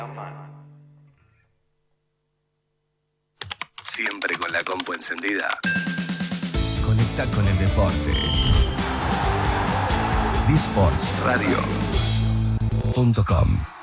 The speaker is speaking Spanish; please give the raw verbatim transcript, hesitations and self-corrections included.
Siempre con la compu encendida. Conecta con el deporte. disports radio punto com